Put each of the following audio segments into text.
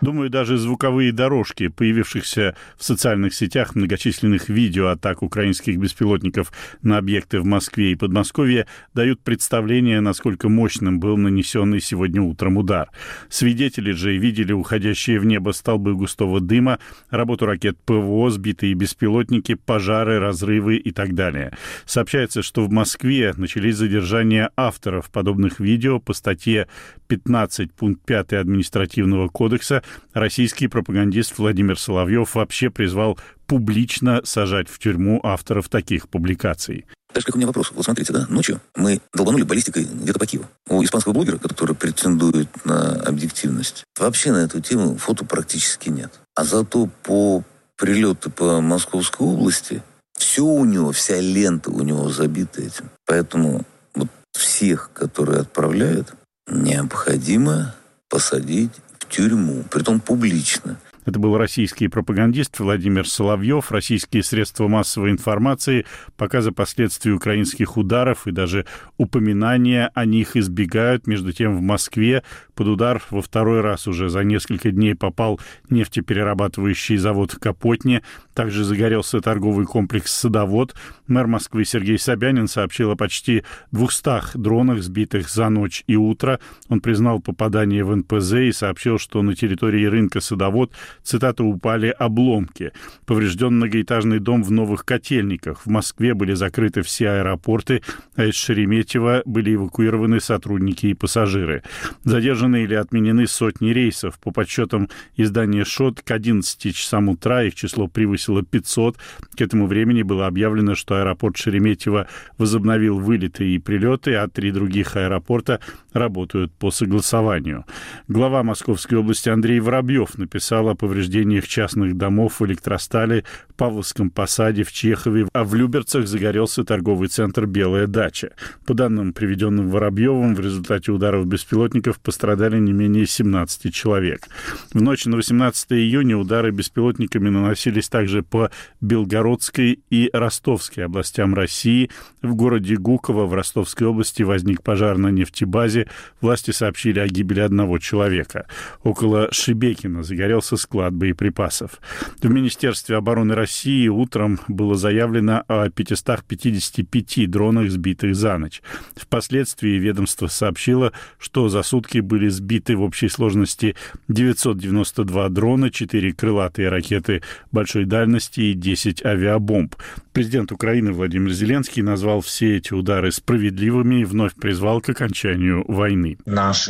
Думаю, даже звуковые дорожки, появившихся в социальных сетях многочисленных видео атак украинских беспилотников на объекты в Москве и Подмосковье, дают представление, насколько мощным был нанесенный сегодня утром удар. Свидетели же видели уходящие в небо столбы густого дыма, работу ракет ПВО, сбитые беспилотники, пожары, разрывы и так далее. Сообщается, что в Москве начались задержания авторов подобных видео по статье 15 пункт 5 административного кодекса. Российский пропагандист Владимир Соловьев вообще призвал публично сажать в тюрьму авторов таких публикаций. Знаешь, как у меня вопрос? Вот смотрите, да, ночью мы долбанули баллистикой где-то по Киеву. У испанского блогера, который претендует на объективность, вообще на эту тему фото практически нет. А зато по прилету по Московской области все у него, вся лента у него забита этим. Поэтому вот всех, которые отправляют, необходимо посадить в тюрьму, притом публично. Это был российский пропагандист Владимир Соловьев. Российские средства массовой информации показы последствий украинских ударов и даже упоминания о них избегают. Между тем, в Москве под удар во второй раз уже за несколько дней попал нефтеперерабатывающий завод в Капотне. Также загорелся торговый комплекс «Садовод». Мэр Москвы Сергей Собянин сообщил о почти 200 дронах, сбитых за ночь и утро. Он признал попадание в НПЗ и сообщил, что на территории рынка «Садовод», цитата, «упали обломки». Поврежден многоэтажный дом в Новых Котельниках. В Москве были закрыты все аэропорты, а из Шереметьево были эвакуированы сотрудники и пассажиры. Задержаны или отменены сотни рейсов. По подсчетам издания ШОТ, к 11 часам утра их число превысило 500. К этому времени было объявлено, что аэропорт Шереметьево возобновил вылеты и прилеты, а 3 других аэропорта работают по согласованию. Глава Московской области Андрей Воробьев написал о повреждениях частных домов в Электростале, Павловском Посаде, в Чехове, а в Люберцах загорелся торговый центр «Белая дача». По данным, приведенным Воробьевым, в результате ударов беспилотников пострадали не менее 17 человек. В ночь на 18 июня удары беспилотниками наносились также по Белгородской и Ростовской областям России. В городе Гуково в Ростовской области возник пожар на нефтебазе. Власти сообщили о гибели 1 человека. Около Шебекина загорелся склад боеприпасов. В Министерстве обороны России утром было заявлено о 555 дронах, сбитых за ночь. Впоследствии ведомство сообщило, что за сутки были сбиты в общей сложности 992 дрона, 4 крылатые ракеты большой дальности и 10 авиабомб. Президент Украины Владимир Зеленский назвал все эти удары справедливыми и вновь призвал к окончанию войны. Наш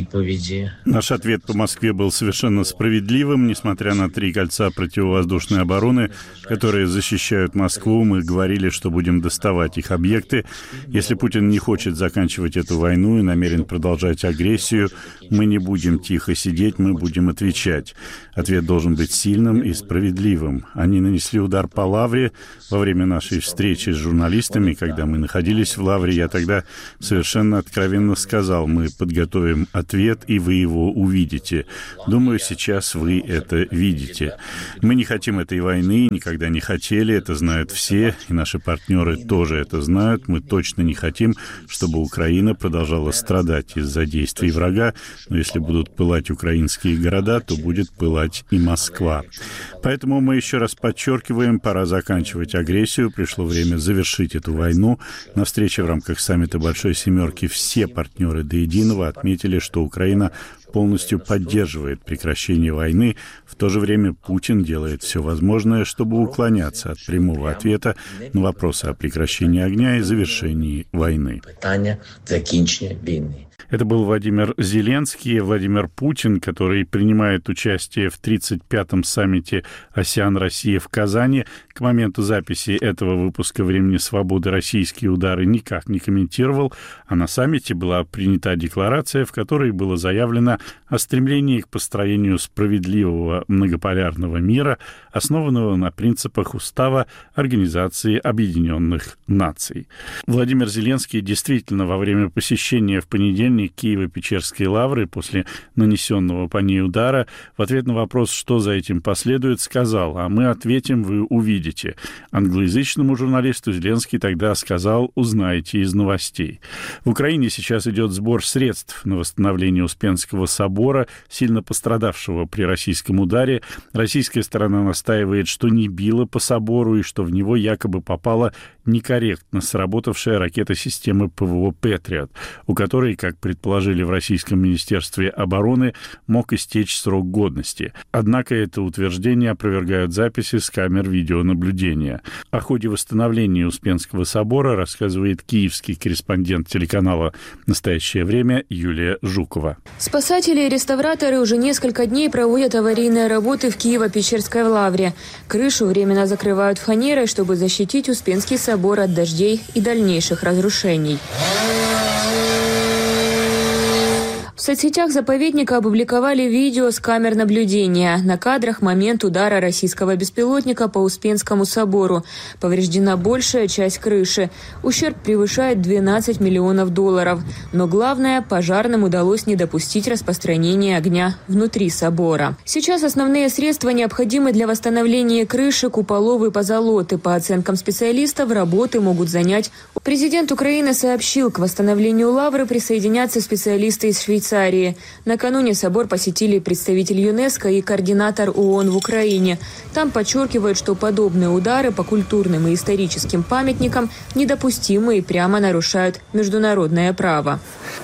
ответ по Москве был совершенно справедливым. Несмотря на 3 кольца противовоздушной обороны, которые защищают Москву, мы говорили, что будем доставать их объекты. Если Путин не хочет заканчивать эту войну и намерен продолжать агрессию, мы не будем тихо сидеть, мы будем отвечать. Ответ должен быть сильным и справедливым. Они нанесли удар по Лавре во время нашей встречи с журналистами, когда мы находились в Лавре. Я тогда совершенно откровенно сказал: мы подготовим ответ, и вы его увидите. Думаю, сейчас вы это видите. Мы не хотим этой войны, никогда не хотели, это знают все, и наши партнеры тоже это знают. Мы точно не хотим, чтобы Украина продолжала страдать из-за действий врага, но если будут пылать украинские города, то будет пылать и Москва. Поэтому мы еще раз подчеркиваем, пора заканчивать агрессию, пришло время завершить эту войну. На встрече в рамках саммита Большой Семерки все партнеры до единого отметили, что Украина полностью поддерживает прекращение войны. В то же время Путин делает все возможное, чтобы уклоняться от прямого ответа на вопросы о прекращении огня и завершении войны. Это был Владимир Зеленский, Владимир Путин, который принимает участие в 35-м саммите «АСЕАН-Россия» в Казани. К моменту записи этого выпуска «Времени свободы» российские удары никак не комментировал, а на саммите была принята декларация, в которой было заявлено о стремлении к построению справедливого многополярного мира, основанного на принципах Устава Организации Объединенных Наций. Владимир Зеленский действительно во время посещения в понедельник понедельник Киево-Печерской лавры после нанесенного по ней удара в ответ на вопрос, что за этим последует, сказал: «А мы ответим, вы увидите». Англоязычному журналисту Зеленский тогда сказал: «Узнаете из новостей». В Украине сейчас идет сбор средств на восстановление Успенского собора, сильно пострадавшего при российском ударе. Российская сторона настаивает, что не била по собору и что в него якобы попала некорректно сработавшая ракета системы ПВО «Патриот», у которой, как предположили в Российском министерстве обороны, мог истечь срок годности. Однако это утверждение опровергают записи с камер видеонаблюдения. О ходе восстановления Успенского собора рассказывает киевский корреспондент телеканала «Настоящее время» Юлия Жукова. Спасатели и реставраторы уже несколько дней проводят аварийные работы в Киево-Печерской лавре. Крышу временно закрывают фанерой, чтобы защитить Успенский собор от дождей и дальнейших разрушений. В соцсетях заповедника опубликовали видео с камер наблюдения. На кадрах момент удара российского беспилотника по Успенскому собору. Повреждена большая часть крыши. Ущерб превышает $12 миллионов. Но главное, пожарным удалось не допустить распространения огня внутри собора. Сейчас основные средства необходимы для восстановления крыши, куполов и позолоты. По оценкам специалистов, работы могут занять. Президент Украины сообщил, к восстановлению лавры присоединятся специалисты из Швейцарии. Накануне собор посетили представитель ЮНЕСКО и координатор ООН в Украине. Там подчеркивают, что подобные удары по культурным и историческим памятникам недопустимы и прямо нарушают международное право.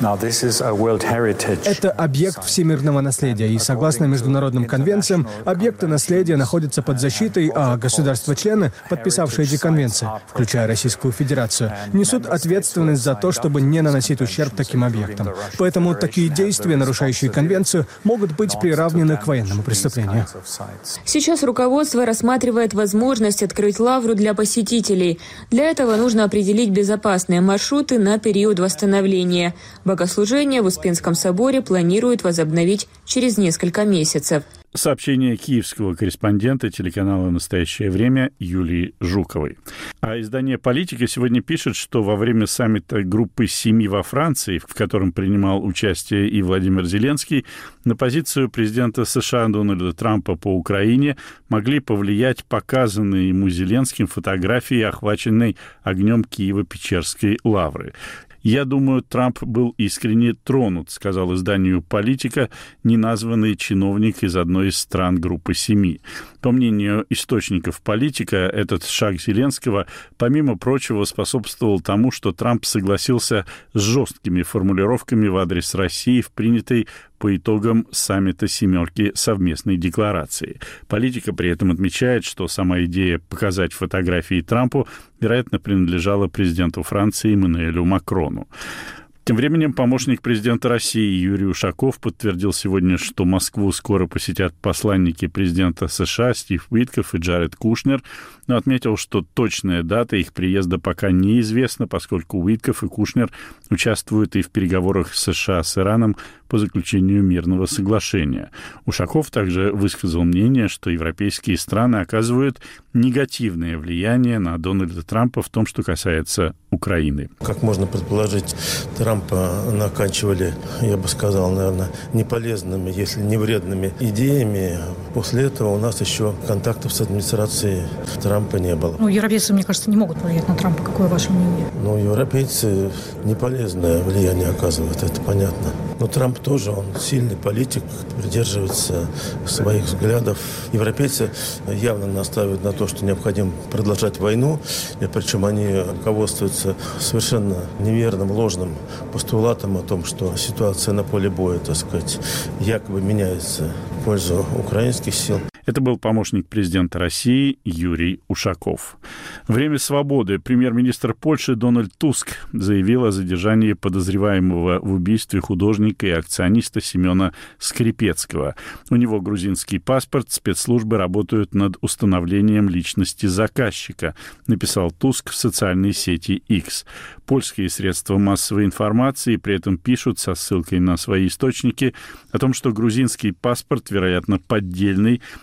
Это объект всемирного наследия, и согласно международным конвенциям, объекты наследия находятся под защитой, а государства-члены, подписавшие эти конвенции, включая Российскую Федерацию, несут ответственность за то, чтобы не наносить ущерб таким объектам. Поэтому такие действия, нарушающие конвенцию, могут быть приравнены к военному преступлению. Сейчас руководство рассматривает возможность открыть лавру для посетителей. Для этого нужно определить безопасные маршруты на период восстановления. Богослужение в Успенском соборе планируют возобновить через несколько месяцев. Сообщение киевского корреспондента телеканала «Настоящее время» Юлии Жуковой. А издание «Политика» сегодня пишет, что во время саммита группы «7» во Франции, в котором принимал участие и Владимир Зеленский, на позицию президента США Дональда Трампа по Украине могли повлиять показанные ему Зеленским фотографии, охваченной огнем Киево-Печерской лавры. «Я думаю, Трамп был искренне тронут», — сказал изданию «Политика» неназванный чиновник из одной из стран группы «7». По мнению источников «Политика», этот шаг Зеленского, помимо прочего, способствовал тому, что Трамп согласился с жесткими формулировками в адрес России в принятой по итогам саммита «семерки» совместной декларации. «Политика» при этом отмечает, что сама идея показать фотографии Трампу, вероятно, принадлежала президенту Франции Эммануэлю Макрону. Тем временем помощник президента России Юрий Ушаков подтвердил сегодня, что Москву скоро посетят посланники президента США Стив Уиткоф и Джаред Кушнер, но отметил, что точная дата их приезда пока неизвестна, поскольку Уиткоф и Кушнер участвуют и в переговорах США с Ираном по заключению мирного соглашения. Ушаков также высказал мнение, что европейские страны оказывают негативное влияние на Дональда Трампа в том, что касается Украины. Как можно предположить, Трампа накачивали, я бы сказал, наверное, неполезными, если не вредными идеями. После этого у нас еще контактов с администрацией Трампа не было. Европейцы, мне кажется, не могут повлиять на Трампа. Какое ваше мнение? Европейцы неполезное влияние оказывают, это понятно. Но Трамп тоже, он сильный политик, придерживается своих взглядов. Европейцы явно настаивают на то, что необходимо продолжать войну, и причем они руководствуются совершенно неверным, ложным постулатом о том, что ситуация на поле боя, так сказать, якобы меняется в пользу украинских сил. Это был помощник президента России Юрий Ушаков. «Время свободы». Премьер-министр Польши Дональд Туск заявил о задержании подозреваемого в убийстве художника и акциониста Семена Скрипецкого. У него грузинский паспорт, спецслужбы работают над установлением личности заказчика, написал Туск в социальной сети X. Польские средства массовой информации при этом пишут со ссылкой на свои источники о том, что грузинский паспорт, вероятно, поддельный,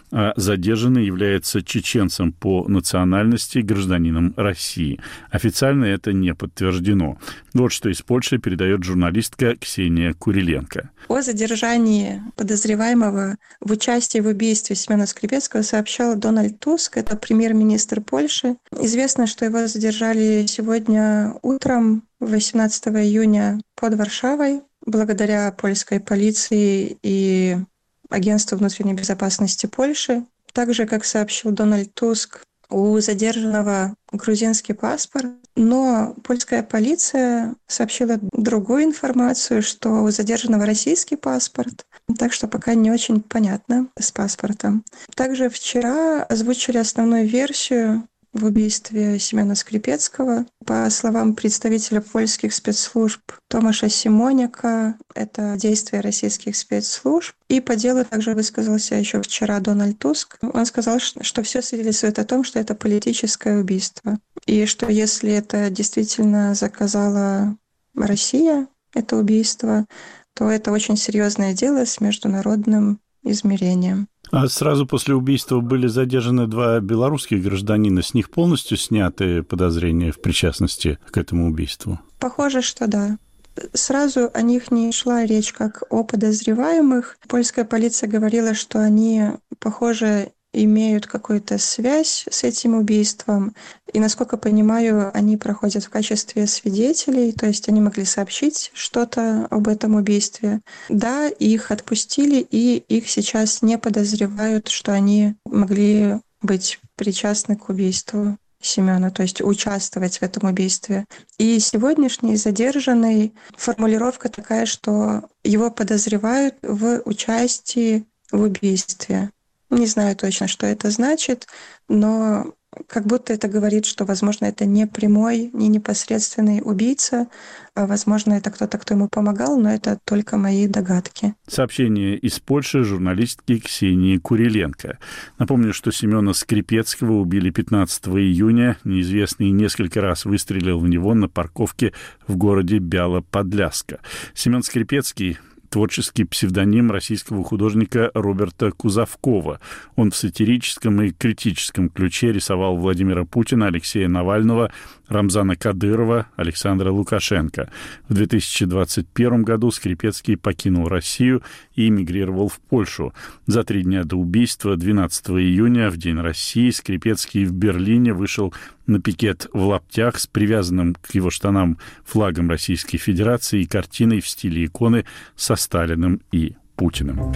а задержанный является чеченцем по национальности, гражданином России. Официально это не подтверждено. Вот что из Польши передает журналистка Ксения Куриленко. О задержании подозреваемого в участии в убийстве Семена Скрипецкого сообщал Дональд Туск, это премьер-министр Польши. Известно, что его задержали сегодня утром, 18 июня, под Варшавой, благодаря польской полиции и Агентству внутренней безопасности Польши. Также, как сообщил Дональд Туск, у задержанного грузинский паспорт, но польская полиция сообщила другую информацию, что у задержанного российский паспорт, так что пока не очень понятно с паспортом. Также вчера озвучили основную версию в убийстве Семена Скрипецкого. По словам представителя польских спецслужб Томаша Симоняка, это действия российских спецслужб. И по делу также высказался еще вчера Дональд Туск. Он сказал, что все свидетельствует о том, что это политическое убийство. И что если это действительно заказала Россия, это убийство, то это очень серьезное дело с международным измерением. А сразу после убийства были задержаны 2 белорусских гражданина. С них полностью сняты подозрения в причастности к этому убийству? Похоже, что да. Сразу о них не шла речь как о подозреваемых. Польская полиция говорила, что они, похоже, имеют какую-то связь с этим убийством. И, насколько понимаю, они проходят в качестве свидетелей, то есть они могли сообщить что-то об этом убийстве. Да, их отпустили, и их сейчас не подозревают, что они могли быть причастны к убийству Семена, то есть участвовать в этом убийстве. И сегодняшний задержанный, формулировка такая, что его подозревают в участии в убийстве. Не знаю точно, что это значит, но как будто это говорит, что, возможно, это не прямой, не непосредственный убийца, а, возможно, это кто-то, кто ему помогал, но это только мои догадки. Сообщение из Польши журналистки Ксении Куриленко. Напомню, что Семена Скрипецкого убили 15 июня. Неизвестный несколько раз выстрелил в него на парковке в городе Бяло-Подляска. Семен Скрипецкий — творческий псевдоним российского художника Роберта Кузовкова. Он в сатирическом и критическом ключе рисовал Владимира Путина, Алексея Навального, Рамзана Кадырова, Александра Лукашенко. В 2021 году Скрипецкий покинул Россию и эмигрировал в Польшу. За 3 дня до убийства, 12 июня, в День России, Скрипецкий в Берлине вышел на пикет в лаптях с привязанным к его штанам флагом Российской Федерации и картиной в стиле иконы со Сталиным и Путиным.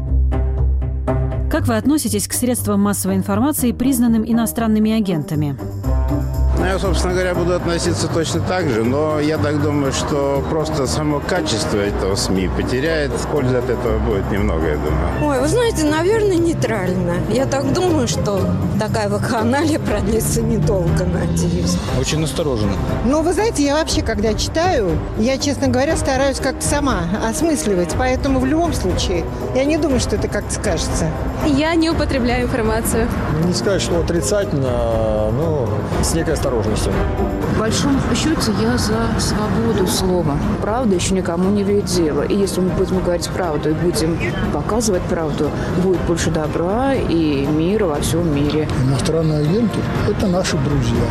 Как вы относитесь к средствам массовой информации, признанным иностранными агентами? Я, собственно говоря, буду относиться точно так же, но я так думаю, что просто само качество этого СМИ потеряет. Пользы от этого будет немного, я думаю. Ой, вы знаете, наверное, нейтрально. Я так думаю, что такая вакханалия продлится недолго, надеюсь. Очень настороженно. Ну, вы знаете, я вообще, когда читаю, я, честно говоря, стараюсь как-то сама осмысливать. Поэтому в любом случае я не думаю, что это как-то скажется. Я не употребляю информацию. Не сказать, что отрицательно, но с некой осторожностью. В большом счете я за свободу слова. Правда еще никому не вредила. И если мы будем говорить правду и будем показывать правду, будет больше добра и мира во всем мире. Иностранные агенты – это наши друзья.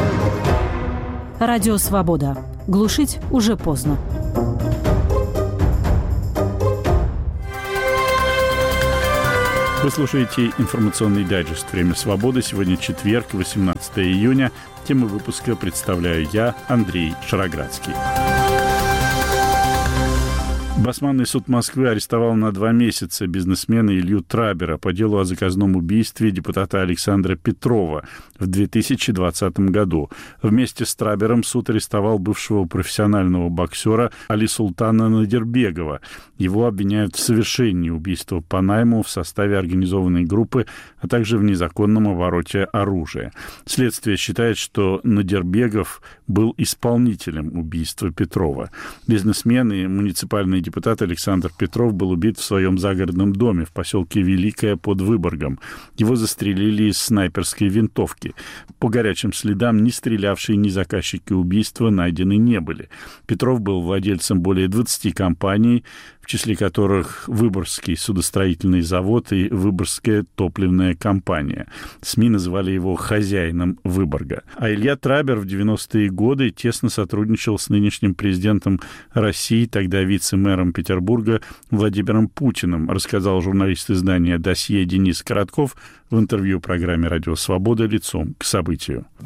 Радио «Свобода». Глушить уже поздно. Вы слушаете информационный дайджест «Время свободы». Сегодня четверг, 18 июня. Тему выпуска представляю я, Андрей Шароградский. Басманный суд Москвы арестовал на 2 месяца бизнесмена Илью Трабера по делу о заказном убийстве депутата Александра Петрова в 2020 году. Вместе с Трабером суд арестовал бывшего профессионального боксера Алисултана Надирбегова. Его обвиняют в совершении убийства по найму в составе организованной группы, а также в незаконном обороте оружия. Следствие считает, что Надирбегов был исполнителем убийства Петрова. Бизнесмен и муниципальный депутат Александр Петров был убит в своем загородном доме в поселке Великое под Выборгом. Его застрелили из снайперской винтовки. По горячим следам ни стрелявшие, ни заказчики убийства найдены не были. Петров был владельцем более 20 компаний, в числе которых Выборгский судостроительный завод и Выборгская топливная компания. СМИ называли его хозяином Выборга. А Илья Трабер в 90-е годы тесно сотрудничал с нынешним президентом России, тогда вице-мэром Петербурга Владимиром Путиным, рассказал журналист издания «Досье» Денис Коротков в интервью программе «Радио Свобода» «Лицом к событию». В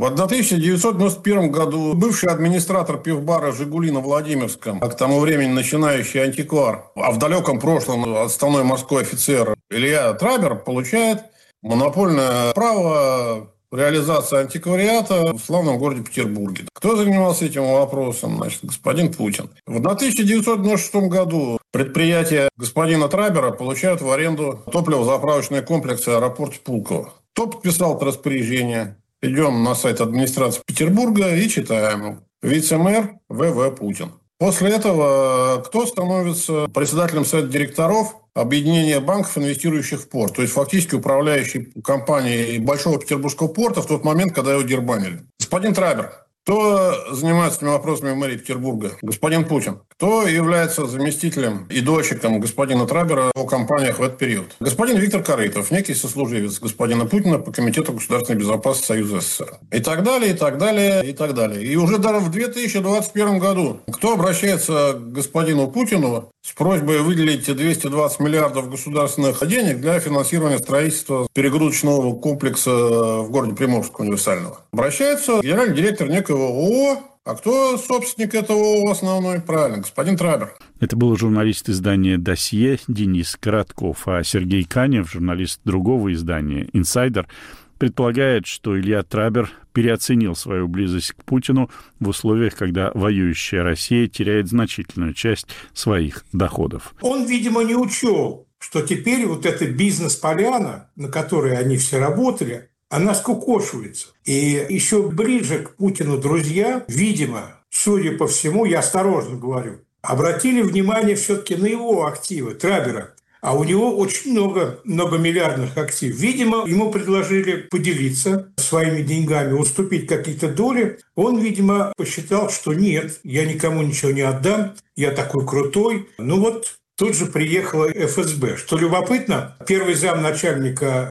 1991 году бывший администратор пивбара «Жигули» на Владимирском, а к тому времени начинающий антиквар, а в далеком прошлом отставной морской офицер Илья Трабер получает монопольное право реализации антиквариата в славном городе Петербурге. Кто занимался этим вопросом? Значит, господин Путин. В 1996 году предприятия господина Трабера получают в аренду топливозаправочные комплексы аэропорта Пулково. Кто подписал это распоряжение? Идем на сайт администрации Петербурга и читаем. Вице-мэр В.В. Путин. После этого кто становится председателем совета директоров объединения банков, инвестирующих в порт, то есть фактически управляющей компанией Большого Петербургского порта в тот момент, когда его дербанили. Господин Трабер. Кто занимается этими вопросами в мэрии Петербурга? Господин Путин. Кто является заместителем и дольщиком господина Трабера в компаниях в этот период? Господин Виктор Корытов, некий сослуживец господина Путина по Комитету государственной безопасности Союза СССР. И так далее, и так далее, и так далее. И уже даже в 2021 году кто обращается к господину Путину с просьбой выделить 220 миллиардов государственных денег для финансирования строительства перегрузочного комплекса в городе Приморск универсального? Обращается генеральный директор некого ООО. А кто собственник этого ООО основной? Правильно, господин Трабер. Это был журналист издания «Досье» Денис Коротков, а Сергей Канев, журналист другого издания «Инсайдер», предполагает, что Илья Трабер переоценил свою близость к Путину в условиях, когда воюющая Россия теряет значительную часть своих доходов. Он, видимо, не учел, что теперь вот эта бизнес-поляна, на которой они все работали, она скукошивается. И еще ближе к Путину друзья, видимо, судя по всему, я осторожно говорю, обратили внимание все-таки на его активы Трабера. А у него очень много многомиллиардных активов. Видимо, ему предложили поделиться своими деньгами, уступить какие-то доли. Он, видимо, посчитал, что нет, я никому ничего не отдам, я такой крутой. Ну вот тут же приехала ФСБ. Что любопытно, первый замначальника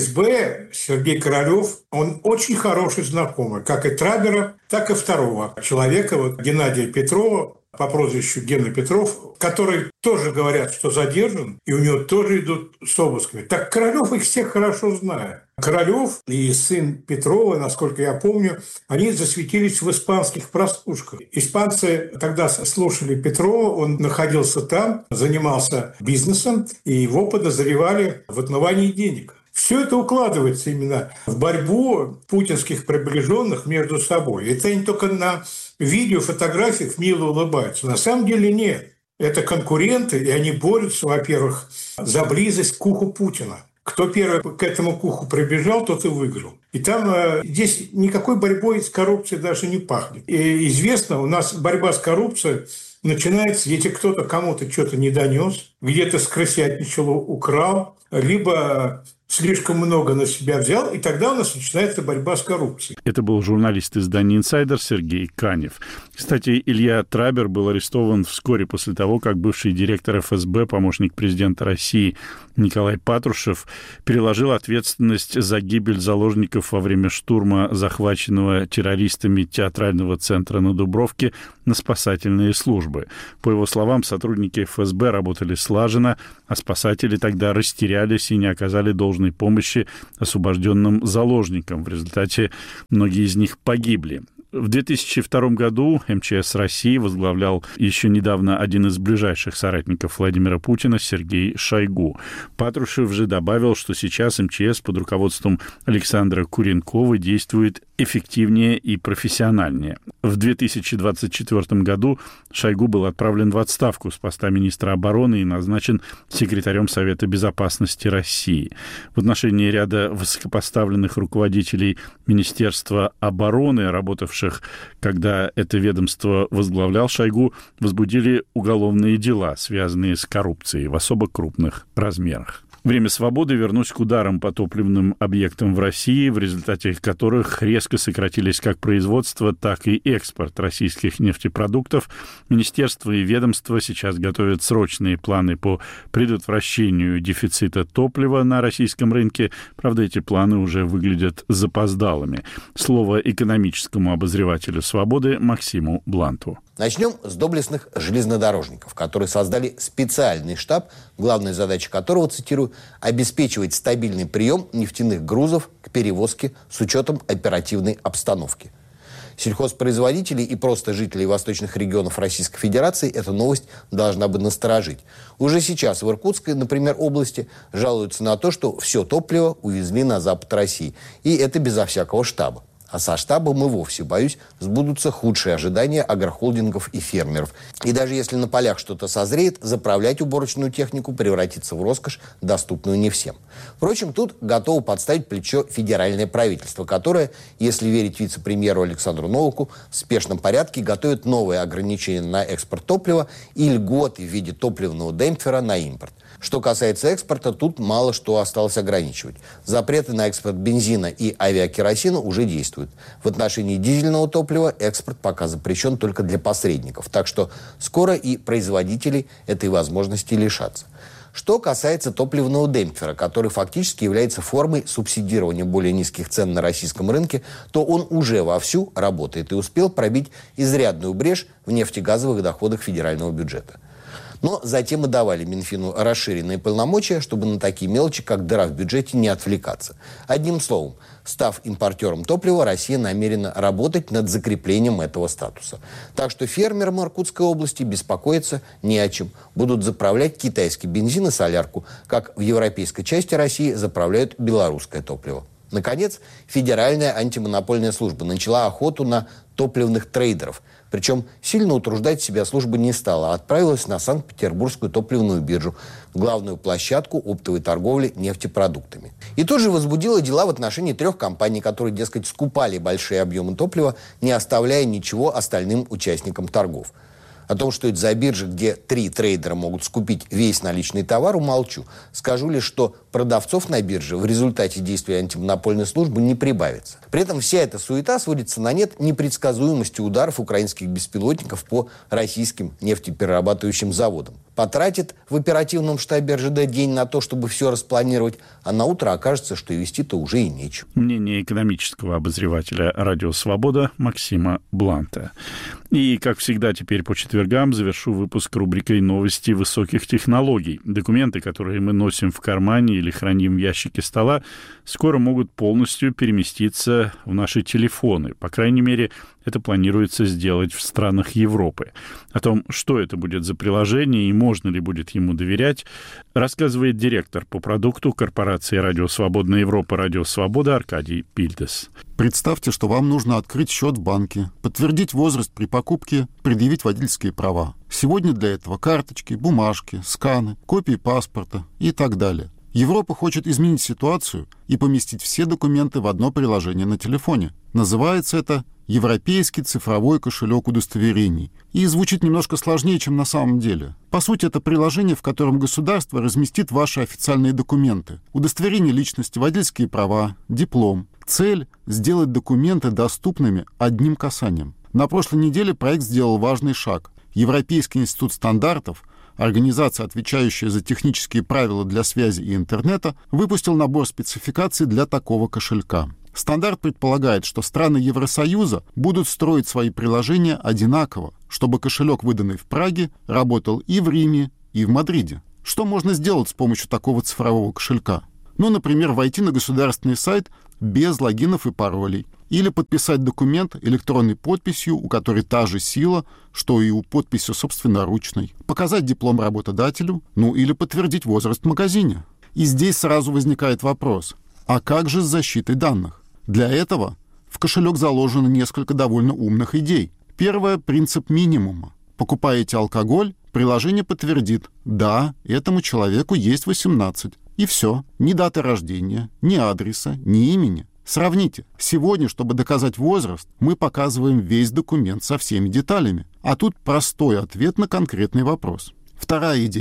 ФСБ Сергей Королёв, он очень хороший знакомый, как и Трабера, так и второго человека, вот Геннадия Петрова, по прозвищу Гена Петров, который тоже говорят, что задержан, и у него тоже идут с обысками. Так Королёв их всех хорошо знает. Королёв и сын Петрова, насколько я помню, они засветились в испанских прослушках. Испанцы тогда слушали Петрова, он находился там, занимался бизнесом, и его подозревали в отмывании денег. Все это укладывается именно в борьбу путинских приближенных между собой. Это они только на видео, фотографиях мило улыбаются. На самом деле нет. Это конкуренты, и они борются, во-первых, за близость к уху Путина. Кто первый к этому уху прибежал, тот и выиграл. И там здесь никакой борьбой с коррупцией даже не пахнет. И известно, у нас борьба с коррупцией начинается, если кто-то кому-то что-то не донес, где-то скрысятничал, украл, либо слишком много на себя взял, и тогда у нас начинается борьба с коррупцией. Это был журналист издания «Инсайдер» Сергей Канев. Кстати, Илья Трабер был арестован вскоре после того, как бывший директор ФСБ, помощник президента России Николай Патрушев, переложил ответственность за гибель заложников во время штурма захваченного террористами театрального центра на Дубровке на спасательные службы. По его словам, сотрудники ФСБ работали слаженно, а спасатели тогда растерялись и не оказали должной помощи освобожденным заложникам. В результате многие из них погибли. В 2002 году МЧС России возглавлял еще недавно один из ближайших соратников Владимира Путина Сергей Шойгу. Патрушев же добавил, что сейчас МЧС под руководством Александра Куренкова действует эффективнее и профессиональнее. В 2024 году Шойгу был отправлен в отставку с поста министра обороны и назначен секретарем Совета безопасности России. В отношении ряда высокопоставленных руководителей Министерства обороны, работавших, когда это ведомство возглавлял Шойгу, возбудили уголовные дела, связанные с коррупцией в особо крупных размерах. Время свободы. Вернусь к ударам по топливным объектам в России, в результате которых резко сократились как производство, так и экспорт российских нефтепродуктов. Министерство и ведомство сейчас готовят срочные планы по предотвращению дефицита топлива на российском рынке. Правда, эти планы уже выглядят запоздалыми. Слово экономическому обозревателю «Свободы» Максиму Бланту. Начнем с доблестных железнодорожников, которые создали специальный штаб, главная задача которого, цитирую, «обеспечивать стабильный прием нефтяных грузов к перевозке с учетом оперативной обстановки». Сельхозпроизводителей и просто жителей восточных регионов Российской Федерации эта новость должна бы насторожить. Уже сейчас в Иркутской, например, области жалуются на то, что все топливо увезли на запад России. И это безо всякого штаба. А со штабом и вовсе, боюсь, сбудутся худшие ожидания агрохолдингов и фермеров. И даже если на полях что-то созреет, заправлять уборочную технику превратится в роскошь, доступную не всем. Впрочем, тут готово подставить плечо федеральное правительство, которое, если верить вице-премьеру Александру Новаку, в спешном порядке готовит новые ограничения на экспорт топлива и льготы в виде топливного демпфера на импорт. Что касается экспорта, тут мало что осталось ограничивать. Запреты на экспорт бензина и авиакеросина уже действуют. В отношении дизельного топлива экспорт пока запрещен только для посредников. Так что скоро и производители этой возможности лишатся. Что касается топливного демпфера, который фактически является формой субсидирования более низких цен на российском рынке, то он уже вовсю работает и успел пробить изрядную брешь в нефтегазовых доходах федерального бюджета. Но затем и давали Минфину расширенные полномочия, чтобы на такие мелочи, как дыра в бюджете, не отвлекаться. Одним словом, став импортером топлива, Россия намерена работать над закреплением этого статуса. Так что фермерам Иркутской области беспокоиться не о чем. Будут заправлять китайский бензин и солярку, как в европейской части России заправляют белорусское топливо. Наконец, Федеральная антимонопольная служба начала охоту на топливных трейдеров. Причем сильно утруждать себя служба не стала, а отправилась на Санкт-Петербургскую топливную биржу, главную площадку оптовой торговли нефтепродуктами. И тут же возбудила дела в отношении 3 компаний, которые, дескать, скупали большие объемы топлива, не оставляя ничего остальным участникам торгов. О том, что это за биржа, где 3 трейдера могут скупить весь наличный товар, умолчу. Скажу лишь, что продавцов на бирже в результате действия антимонопольной службы не прибавится. При этом вся эта суета сводится на нет непредсказуемости ударов украинских беспилотников по российским нефтеперерабатывающим заводам. Потратит в оперативном штабе РЖД день на то, чтобы все распланировать, а на утро окажется, что и вести-то уже и нечего. Мнение экономического обозревателя «Радио Свобода» Максима Бланта. И, как всегда, теперь по четвергам завершу выпуск рубрикой «Новости высоких технологий». Документы, которые мы носим в кармане или храним в ящике стола, скоро могут полностью переместиться в наши телефоны. По крайней мере, это планируется сделать в странах Европы. О том, что это будет за приложение и можно ли будет ему доверять, рассказывает директор по продукту корпорации «Радио Свободная Европа» «Радио Свобода» Аркадий Пильдес. Представьте, что вам нужно открыть счет в банке, подтвердить возраст при покупке, предъявить водительские права. Сегодня для этого карточки, бумажки, сканы, копии паспорта и так далее. Европа хочет изменить ситуацию и поместить все документы в одно приложение на телефоне. Называется это «Европейский цифровой кошелек удостоверений». И звучит немножко сложнее, чем на самом деле. По сути, это приложение, в котором государство разместит ваши официальные документы. Удостоверение личности, водительские права, диплом. Цель – сделать документы доступными одним касанием. На прошлой неделе проект сделал важный шаг. Европейский институт стандартов, организация, отвечающая за технические правила для связи и интернета, выпустил набор спецификаций для такого кошелька. Стандарт предполагает, что страны Евросоюза будут строить свои приложения одинаково, чтобы кошелек, выданный в Праге, работал и в Риме, и в Мадриде. Что можно сделать с помощью такого цифрового кошелька? Ну, например, войти на государственный сайт без логинов и паролей, или подписать документ электронной подписью, у которой та же сила, что и у подписи собственноручной, показать диплом работодателю, ну или подтвердить возраст в магазине. И здесь сразу возникает вопрос, а как же с защитой данных? Для этого в кошелек заложено несколько довольно умных идей. Первое – принцип минимума. Покупаете алкоголь, приложение подтвердит, да, этому человеку есть 18. И все. Ни даты рождения, ни адреса, ни имени. Сравните. Сегодня, чтобы доказать возраст, мы показываем весь документ со всеми деталями. А тут простой ответ на конкретный вопрос. Вторая идея.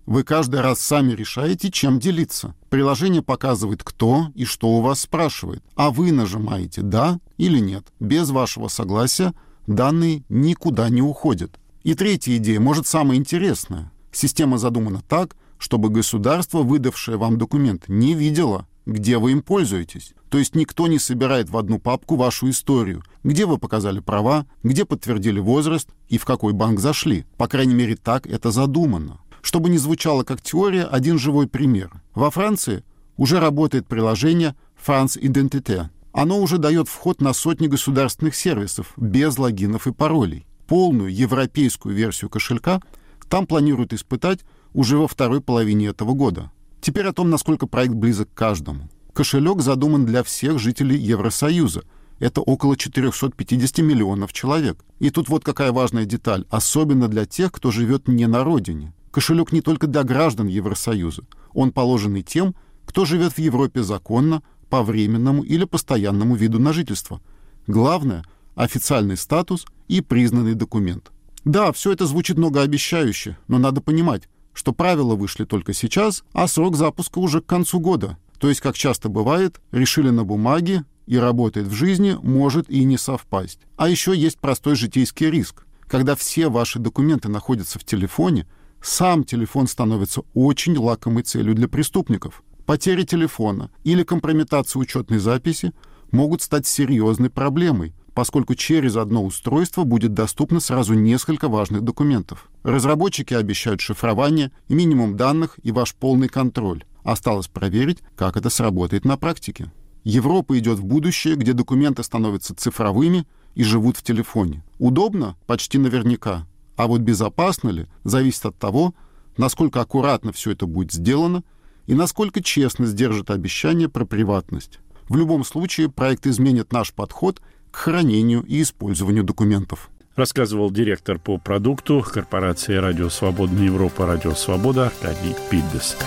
Вы каждый раз сами решаете, чем делиться. Приложение показывает, кто и что у вас спрашивает, а вы нажимаете «да» или «нет». Без вашего согласия данные никуда не уходят. И третья идея, может, самая интересная. Система задумана так, чтобы государство, выдавшее вам документ, не видело, где вы им пользуетесь. То есть никто не собирает в одну папку вашу историю, где вы показали права, где подтвердили возраст и в какой банк зашли. По крайней мере, так это задумано. Чтобы не звучало как теория, один живой пример. Во Франции уже работает приложение France Identité. Оно уже дает вход на сотни государственных сервисов без логинов и паролей. Полную европейскую версию кошелька там планируют испытать уже во второй половине этого года. Теперь о том, насколько проект близок к каждому. Кошелек задуман для всех жителей Евросоюза. Это около 450 миллионов человек. И тут вот какая важная деталь, особенно для тех, кто живет не на родине. Кошелек не только для граждан Евросоюза. Он положен и тем, кто живет в Европе законно, по временному или постоянному виду на жительство. Главное – официальный статус и признанный документ. Да, все это звучит многообещающе, но надо понимать, что правила вышли только сейчас, а срок запуска уже к концу года. То есть, как часто бывает, решили на бумаге и работает в жизни, может и не совпасть. А еще есть простой житейский риск. Когда все ваши документы находятся в телефоне, сам телефон становится очень лакомой целью для преступников. Потеря телефона или компрометация учетной записи могут стать серьезной проблемой, поскольку через одно устройство будет доступно сразу несколько важных документов. Разработчики обещают шифрование, минимум данных и ваш полный контроль. Осталось проверить, как это сработает на практике. Европа идет в будущее, где документы становятся цифровыми и живут в телефоне. Удобно? Почти наверняка. А вот безопасно ли, зависит от того, насколько аккуратно все это будет сделано и насколько честно сдержит обещание про приватность. В любом случае, проект изменит наш подход к хранению и использованию документов. Рассказывал директор по продукту корпорации «Радио Свободная Европа» «Радио Свобода» Аркадий Пиддес.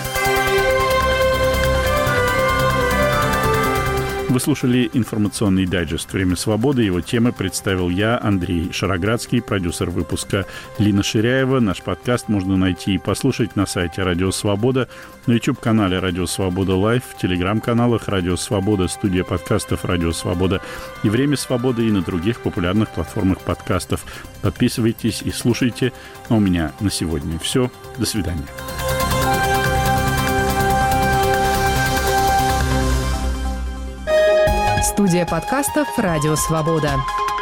Вы слушали информационный дайджест «Время свободы». Его темы представил я, Андрей Шароградский, продюсер выпуска Лина Ширяева. Наш подкаст можно найти и послушать на сайте «Радио Свобода», на YouTube-канале «Радио Свобода Лайв», в телеграм-каналах «Радио Свобода», студия подкастов «Радио Свобода» и «Время свободы» и на других популярных платформах подкастов. Подписывайтесь и слушайте. А у меня на сегодня все. До свидания. Студия подкастов «Радио Свобода».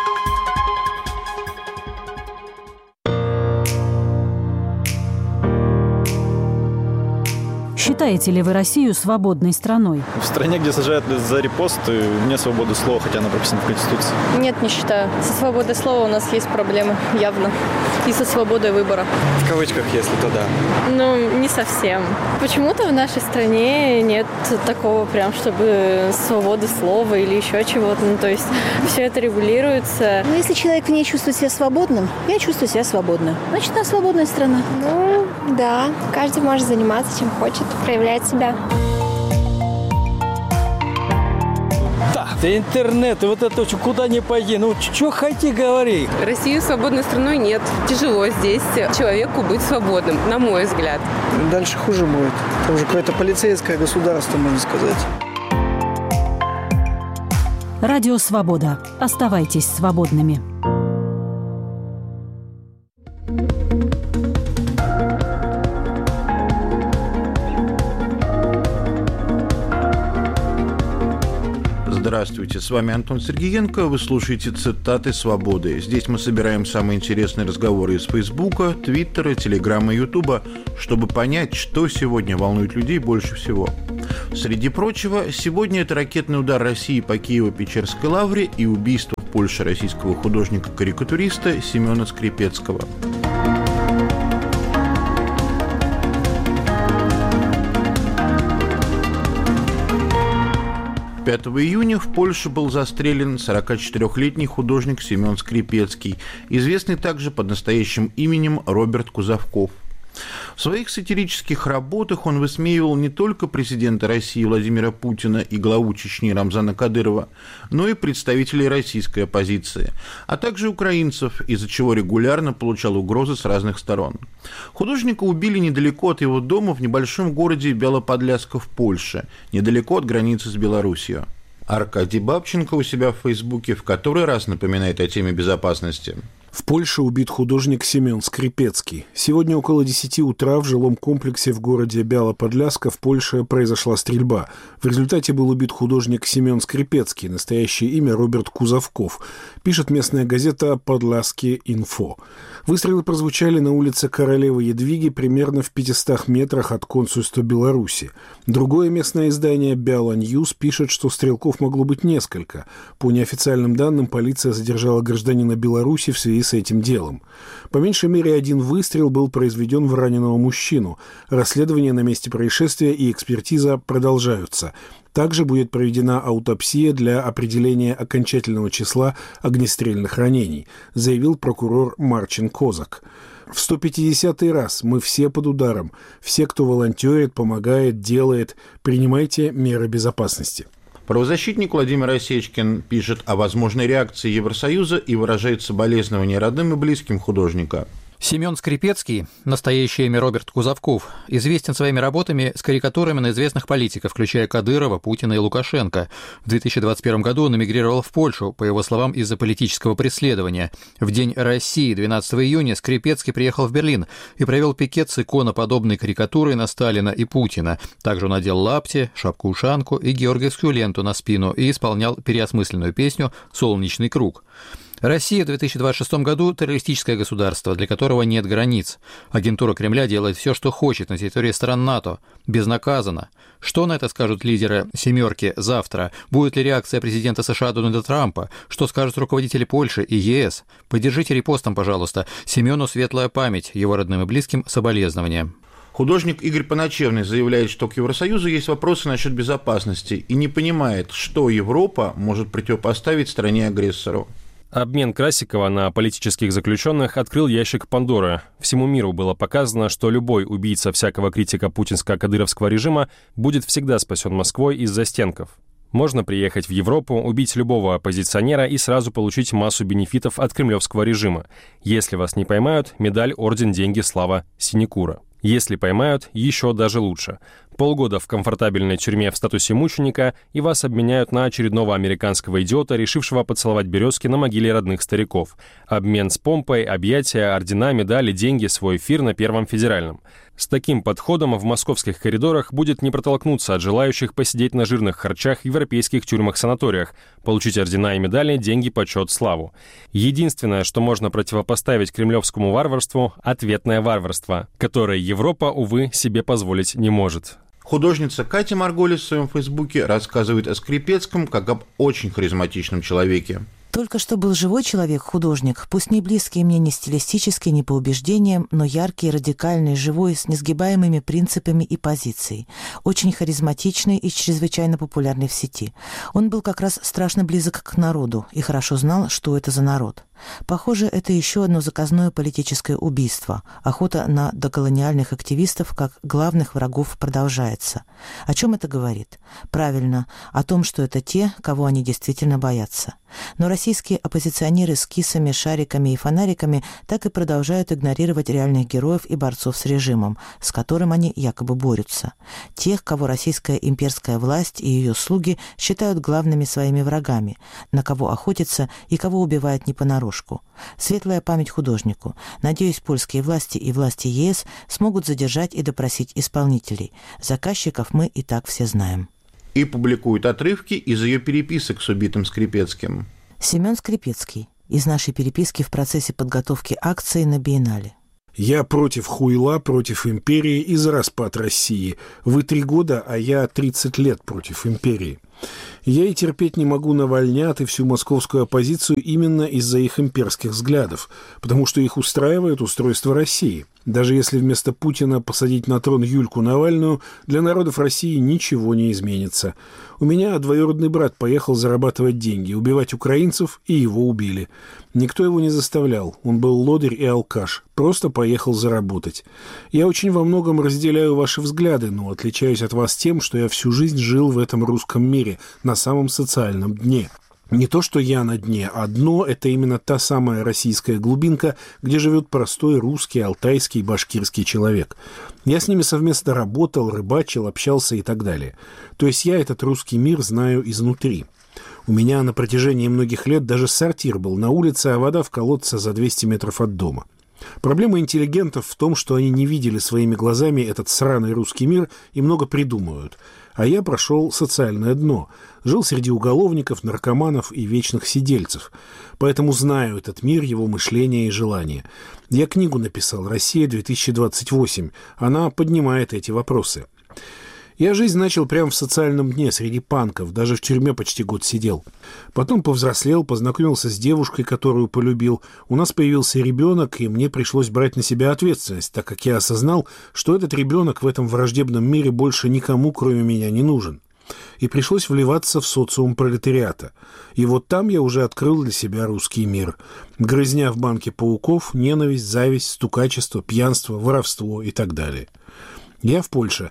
Считаете ли вы Россию свободной страной? В стране, где сажают за репосты, нет свободы слова, хотя она прописана в Конституции. Нет, не считаю. Со свободой слова у нас есть проблемы, явно. И со свободой выбора. В кавычках, если то да. Ну, не совсем. Почему-то в нашей стране нет такого прям, чтобы свободы слова или еще чего-то. Ну, то есть все это регулируется. Ну, если человек в ней чувствует себя свободным, я чувствую себя свободно. Значит, она свободная страна. Ну, да. Каждый может заниматься чем хочет, проявлять себя. Да интернет, и вот это куда ни пойди, ну что хоти говори. Россию свободной страной нет. Тяжело здесь человеку быть свободным, на мой взгляд. Дальше хуже будет. Это уже какое-то полицейское государство, можно сказать. Радио Свобода. Оставайтесь свободными. Здравствуйте, с вами Антон Сергеенко, вы слушаете «Цитаты свободы». Здесь мы собираем самые интересные разговоры из Фейсбука, Твиттера, Телеграма и Ютуба, чтобы понять, что сегодня волнует людей больше всего. Среди прочего, сегодня это ракетный удар России по Киево-Печерской лавре и убийство в Польше российского художника-карикатуриста Семена Скрипецкого. 5 июня в Польше был застрелен 44-летний художник Семен Скрипецкий, известный также под настоящим именем Роберт Кузовков. В своих сатирических работах он высмеивал не только президента России Владимира Путина и главу Чечни Рамзана Кадырова, но и представителей российской оппозиции, а также украинцев, из-за чего регулярно получал угрозы с разных сторон. Художника убили недалеко от его дома в небольшом городе Белоподляска в Польше, недалеко от границы с Белоруссией. Аркадий Бабченко у себя в Фейсбуке в который раз напоминает о теме безопасности. В Польше убит художник Семен Скрипецкий. Сегодня около 10 утра в жилом комплексе в городе Белоподляска в Польше произошла стрельба. В результате был убит художник Семен Скрипецкий, настоящее имя Роберт Кузовков, пишет местная газета «Подляски Инфо». Выстрелы прозвучали на улице Королевы Едвиги примерно в 500 метрах от консульства Беларуси. Другое местное издание «Бяла Ньюс» пишет, что стрелков могло быть несколько. По неофициальным данным, полиция задержала гражданина Беларуси в связи с этим делом. По меньшей мере один выстрел был произведен в раненого мужчину. Расследование на месте происшествия и экспертиза продолжаются. Также будет проведена аутопсия для определения окончательного числа огнестрельных ранений, заявил прокурор Марчин Козак. В 150-й раз мы все под ударом. Все, кто волонтерит, помогает, делает, принимайте меры безопасности. Правозащитник Владимир Осечкин пишет о возможной реакции Евросоюза и выражает соболезнования родным и близким художника. Семен Скрипецкий, настоящее имя Роберт Кузовков, известен своими работами с карикатурами на известных политиков, включая Кадырова, Путина и Лукашенко. В 2021 году он эмигрировал в Польшу, по его словам, из-за политического преследования. В День России, 12 июня, Скрипецкий приехал в Берлин и провел пикет с иконоподобной карикатурой на Сталина и Путина. Также он надел лапти, шапку-ушанку и георгиевскую ленту на спину и исполнял переосмысленную песню «Солнечный круг». Россия в 2026 году – террористическое государство, для которого нет границ. Агентура Кремля делает все, что хочет на территории стран НАТО, безнаказанно. Что на это скажут лидеры «семерки» завтра? Будет ли реакция президента США Дональда Трампа? Что скажут руководители Польши и ЕС? Поддержите репостом, пожалуйста. Семену светлая память, его родным и близким соболезнования. Художник Игорь Поночевный заявляет, что к Евросоюзу есть вопросы насчет безопасности и не понимает, что Европа может противопоставить стране-агрессору. Обмен Красикова на политических заключенных открыл ящик Пандоры. Всему миру было показано, что любой убийца всякого критика путинско-кадыровского режима будет всегда спасен Москвой из застенков. Можно приехать в Европу, убить любого оппозиционера и сразу получить массу бенефитов от кремлевского режима. Если вас не поймают, медаль, орден, деньги, слава, синекура. Если поймают, еще даже лучше. Полгода в комфортабельной тюрьме в статусе мученика, и вас обменяют на очередного американского идиота, решившего поцеловать березки на могиле родных стариков. Обмен с помпой, объятия, ордена, медали, деньги, свой эфир на Первом федеральном. С таким подходом в московских коридорах будет не протолкнуться от желающих посидеть на жирных харчах в европейских тюрьмах-санаториях, получить ордена и медали, деньги, почет, славу. Единственное, что можно противопоставить кремлевскому варварству – ответное варварство, которое Европа, увы, себе позволить не может. Художница Катя Марголис в своем фейсбуке рассказывает о Скрипецком как об очень харизматичном человеке. Только что был живой человек-художник, пусть не близкий мне ни стилистически, ни по убеждениям, но яркий, радикальный, живой, с несгибаемыми принципами и позицией. Очень харизматичный и чрезвычайно популярный в сети. Он был как раз страшно близок к народу и хорошо знал, что это за народ. Похоже, это еще одно заказное политическое убийство. Охота на доколониальных активистов как главных врагов продолжается. О чем это говорит? Правильно, о том, что это те, кого они действительно боятся. Но российские оппозиционеры с кисами, шариками и фонариками так и продолжают игнорировать реальных героев и борцов с режимом, с которым они якобы борются. Тех, кого российская имперская власть и ее слуги считают главными своими врагами, на кого охотятся и кого убивают не понарошку. Светлая память художнику. Надеюсь, польские власти и власти ЕС смогут задержать и допросить исполнителей. Заказчиков мы и так все знаем. И публикует отрывки из ее переписок с убитым Скрипецким. Семен Скрипецкий. Из нашей переписки в процессе подготовки акции на Биеннале. Я против хуйла, против империи и за распад России. Вы 3 года, а я 30 лет против империи. Я и терпеть не могу навальнят и всю московскую оппозицию именно из-за их имперских взглядов, потому что их устраивает устройство России. Даже если вместо Путина посадить на трон Юльку Навальную, для народов России ничего не изменится. У меня двоюродный брат поехал зарабатывать деньги, убивать украинцев, и его убили. Никто его не заставлял, он был лодырь и алкаш, просто поехал заработать. Я очень во многом разделяю ваши взгляды, но отличаюсь от вас тем, что я всю жизнь жил в этом русском мире, на самом социальном дне. Не то, что я на дне, а дно – это именно та самая российская глубинка, где живет простой русский, алтайский, башкирский человек. Я с ними совместно работал, рыбачил, общался и так далее. То есть я этот русский мир знаю изнутри. У меня на протяжении многих лет даже сортир был на улице, а вода в колодце за 200 метров от дома. Проблема интеллигентов в том, что они не видели своими глазами этот сраный русский мир и много придумывают. А я прошел социальное дно. Жил среди уголовников, наркоманов и вечных сидельцев. Поэтому знаю этот мир, его мышление и желания. Я книгу написал «Россия-2028». Она поднимает эти вопросы. Я жизнь начал прямо в социальном дне, среди панков, даже в тюрьме почти год сидел. Потом повзрослел, познакомился с девушкой, которую полюбил. У нас появился ребенок, и мне пришлось брать на себя ответственность, так как я осознал, что этот ребенок в этом враждебном мире больше никому, кроме меня, не нужен. И пришлось вливаться в социум пролетариата. И вот там я уже открыл для себя русский мир. Грызня в банке пауков, ненависть, зависть, стукачество, пьянство, воровство и так далее. Я в Польше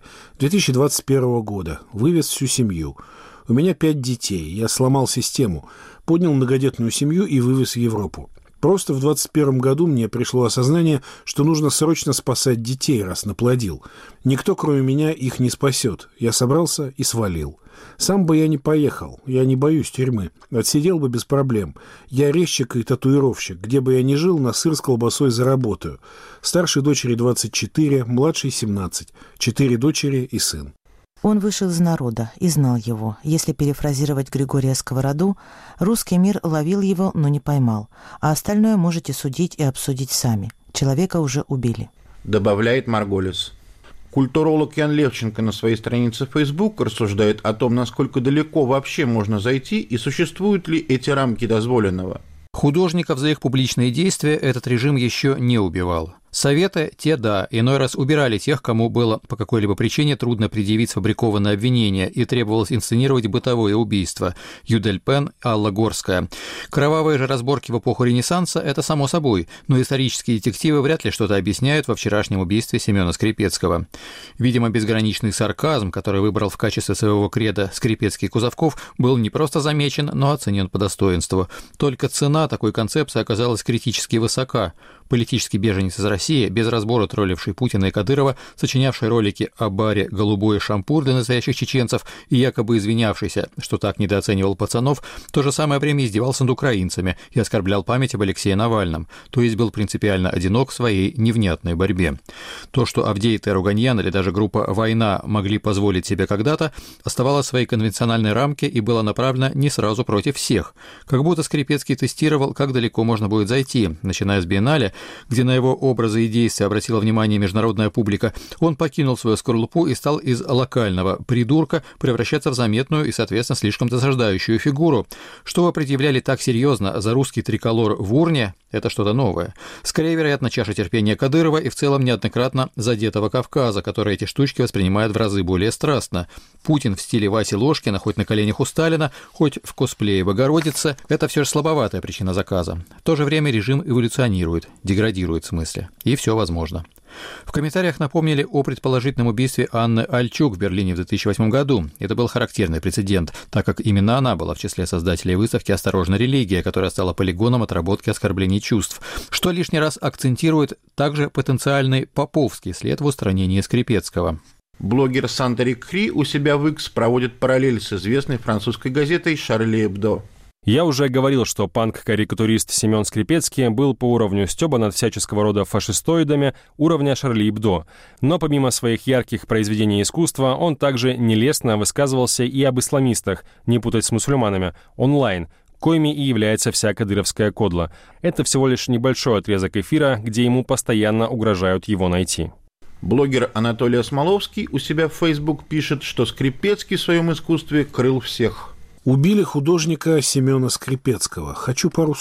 2021 года, вывез всю семью. У меня 5 детей, я сломал систему, поднял многодетную семью и вывез в Европу. Просто в 2021 году мне пришло осознание, что нужно срочно спасать детей, раз наплодил. Никто, кроме меня, их не спасет. Я собрался и свалил. Сам бы я не поехал, я не боюсь тюрьмы. Отсидел бы без проблем. Я резчик и татуировщик. Где бы я ни жил, на сыр с колбасой заработаю. Старшей дочери 24, младшей 17. 4 дочери и сын. Он вышел из народа и знал его. Если перефразировать Григория Сковороду, русский мир ловил его, но не поймал. А остальное можете судить и обсудить сами. Человека уже убили. Добавляет Марголис. Культуролог Ян Левченко на своей странице в Facebook рассуждает о том, насколько далеко вообще можно зайти и существуют ли эти рамки дозволенного. Художников за их публичные действия этот режим еще не убивал. Советы, те да, иной раз убирали тех, кому было по какой-либо причине трудно предъявить сфабрикованное обвинение и требовалось инсценировать бытовое убийство. Юдель Пен, Алла Горская. Кровавые же разборки в эпоху Ренессанса – это само собой, но исторические детективы вряд ли что-то объясняют во вчерашнем убийстве Семена Скрипецкого. Видимо, безграничный сарказм, который выбрал в качестве своего кредо Скрипецкий и Кузовков, был не просто замечен, но оценен по достоинству. Только цена такой концепции оказалась критически высока. Политический беженец из России, без разбора тролливший Путина и Кадырова, сочинявший ролики о баре «Голубой шампур» для настоящих чеченцев и якобы извинявшийся, что так недооценивал пацанов, в то же самое время издевался над украинцами и оскорблял память об Алексее Навальном, то есть был принципиально одинок в своей невнятной борьбе. То, что Авдей Теруганьян или даже группа «Война» могли позволить себе когда-то, оставалось в своей конвенциональной рамке и было направлено не сразу против всех. Как будто Скрипецкий тестировал, как далеко можно будет зайти, начиная с биеннале, где на его образы и действия обратила внимание международная публика, он покинул свою скорлупу и стал из локального придурка превращаться в заметную и, соответственно, слишком досаждающую фигуру. Что вы предъявляли так серьезно за русский триколор в урне, это что-то новое. Скорее, вероятно, чаша терпения Кадырова и в целом неоднократно задетого Кавказа, который эти штучки воспринимает в разы более страстно. Путин в стиле Васи Ложкина, хоть на коленях у Сталина, хоть в косплее Богородицы, это все же слабоватая причина заказа. В то же время режим эволюционирует, деградирует в смысле. И все возможно. В комментариях напомнили о предположительном убийстве Анны Альчук в Берлине в 2008 году. Это был характерный прецедент, так как именно она была в числе создателей выставки «Осторожно, религия», которая стала полигоном отработки оскорблений чувств, что лишний раз акцентирует также потенциальный поповский след в устранении Скрипецкого. Блогер Сандери Кри у себя в X проводит параллель с известной французской газетой «Шарли Эбдо». Я уже говорил, что панк-карикатурист Семен Скрипецкий был по уровню стёба над всяческого рода фашистоидами уровня Шарли Эбдо. Но помимо своих ярких произведений искусства, он также нелестно высказывался и об исламистах, не путать с мусульманами, онлайн, коими и является вся кадыровская кодла. Это всего лишь небольшой отрезок эфира, где ему постоянно угрожают его найти. Блогер Анатолий Осмоловский у себя в Facebook пишет, что Скрипецкий в своем искусстве крыл всех. Убили художника Семена Скрипецкого. Хочу пару